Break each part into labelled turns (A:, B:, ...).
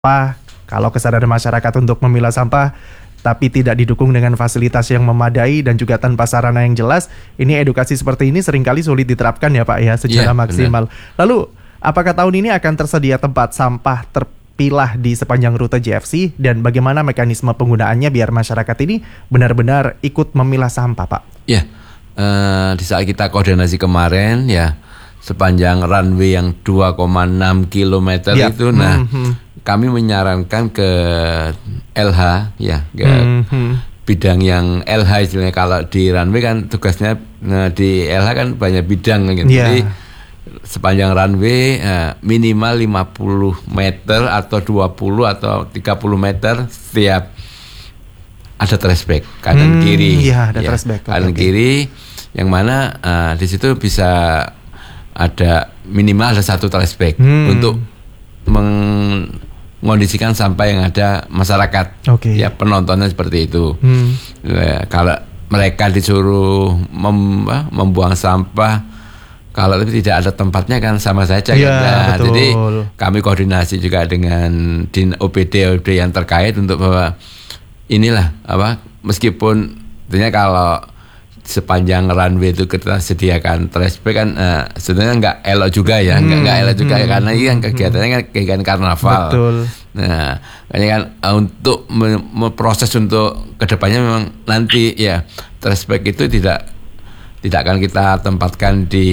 A: kalau kesadaran masyarakat untuk memilah sampah tapi tidak didukung dengan fasilitas yang memadai dan juga tanpa sarana yang jelas, ini edukasi seperti ini seringkali sulit diterapkan ya Pak ya secara maksimal. Benar. Lalu apakah tahun ini akan tersedia tempat sampah terpilah di sepanjang rute JFC dan bagaimana mekanisme penggunaannya biar masyarakat ini benar-benar ikut memilah sampah Pak?
B: Ya, di saat kita koordinasi kemarin ya sepanjang runway yang 2,6 km itu, kami menyarankan ke LH ya, ke bidang yang LH istilahnya. Kalau di runway kan tugasnya di LH kan banyak bidang gitu. Jadi sepanjang runway minimal 50 meter atau 20 atau 30 meter setiap ada traceback kanan kiri.
A: Iya, ada traceback
B: kanan kiri, yang mana di situ bisa ada minimal ada satu traceback untuk mengondisikan sampah yang ada masyarakat. Ya, penontonnya seperti itu. Kalau mereka disuruh membuang sampah, kalau tidak ada tempatnya kan sama saja. Jadi kami koordinasi juga dengan Din OPD yang terkait untuk bahwa inilah meskipun tentunya kalau sepanjang runway itu kita sediakan traceback kan sebenarnya nggak elok juga ya, nggak elok juga karena ini kan kegiatannya kan kegiatan karnaval.
A: Betul.
B: Nah, ini kan untuk memproses untuk kedepannya memang nanti ya traceback itu tidak akan kita tempatkan di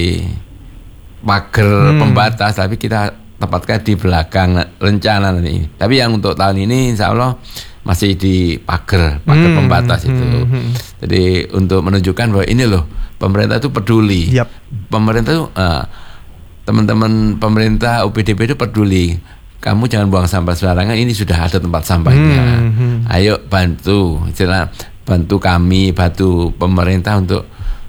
B: pagar pembatas, tapi kita tempatkan di belakang rencana nanti. Tapi yang untuk tahun ini insya Allah masih di pagar pembatas itu. Jadi untuk menunjukkan bahwa ini loh pemerintah itu peduli. Pemerintah itu teman-teman pemerintah UPDP itu peduli. Kamu jangan buang sampah sembarangan. Ini sudah ada tempat sampahnya. Ayo bantu, bantu kami, bantu pemerintah untuk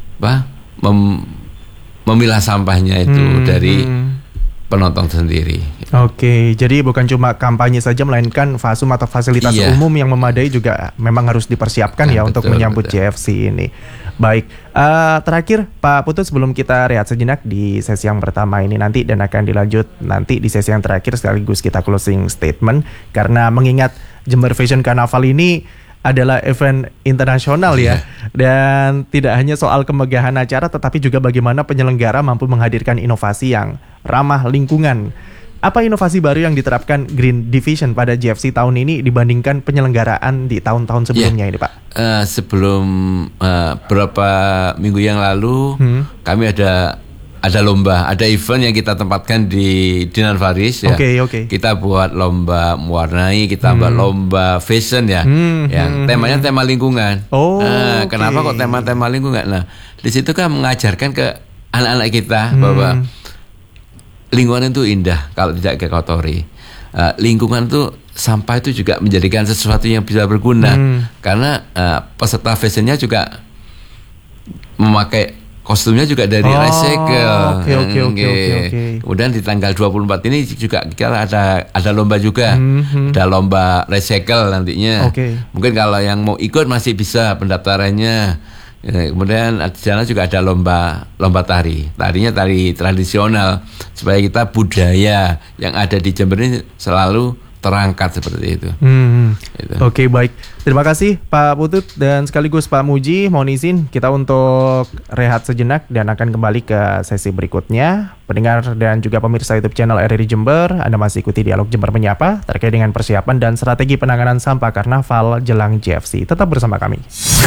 B: memilah sampahnya itu dari penonton sendiri.
A: Oke, jadi bukan cuma kampanye saja, melainkan fasum atau fasilitas umum yang memadai juga memang harus dipersiapkan untuk menyambut JFC ini. Baik, terakhir Pak Putut sebelum kita rehat sejenak di sesi yang pertama ini nanti dan akan dilanjut nanti di sesi yang terakhir sekaligus kita closing statement karena mengingat Jember Fashion Carnaval ini adalah event internasional dan tidak hanya soal kemegahan acara tetapi juga bagaimana penyelenggara mampu menghadirkan inovasi yang ramah lingkungan. Apa inovasi baru yang diterapkan Green Division pada JFC tahun ini dibandingkan penyelenggaraan di tahun-tahun sebelumnya ini Pak?
B: Sebelum beberapa minggu yang lalu kami ada lomba, ada event yang kita tempatkan di Dinan Faris ya. Kita buat lomba mewarnai, kita buat lomba fashion ya, yang temanya tema lingkungan. Kenapa kok tema lingkungan? Nah, di situ kan mengajarkan ke anak-anak kita bahwa lingkungan itu indah kalau tidak dikotori. Lingkungan itu sampah itu juga menjadikan sesuatu yang bisa berguna karena peserta fashionnya juga memakai kostumnya juga dari recycle. Kemudian di tanggal 24 ini juga kita ada lomba juga. Ada lomba recycle nantinya. Mungkin kalau yang mau ikut masih bisa pendaftarannya. Kemudian di sana juga ada lomba tari. Tarinya tari tradisional supaya kita budaya yang ada di Jember ini selalu terangkat seperti itu.
A: Oke, baik. Terima kasih Pak Putut dan sekaligus Pak Muji. Mohon izin kita untuk rehat sejenak dan akan kembali ke sesi berikutnya. Pendengar dan juga pemirsa YouTube channel RRI Jember, Anda masih ikuti Dialog Jember Menyapa terkait dengan persiapan dan strategi penanganan sampah karnaval jelang JFC. Tetap bersama kami.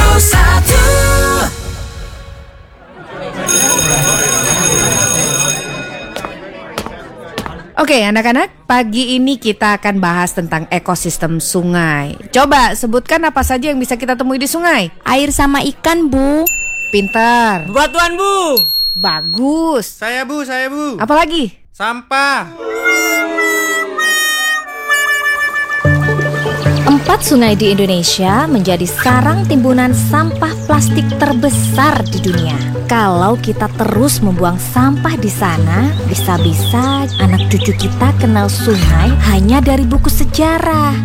C: Oke, anak-anak, pagi ini kita akan bahas tentang ekosistem sungai. Coba sebutkan apa saja yang bisa kita temui di sungai.
D: Air sama ikan, Bu.
C: Pintar.
E: Batuan, Bu.
C: Bagus.
E: Saya, Bu.
C: Apa lagi?
E: Sampah.
D: 4 sungai di Indonesia menjadi sarang timbunan sampah plastik terbesar di dunia. Kalau kita terus membuang sampah di sana, bisa-bisa anak cucu kita kenal sungai hanya dari buku sejarah.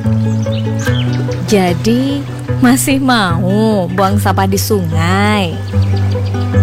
D: Jadi, masih mau buang sampah di sungai?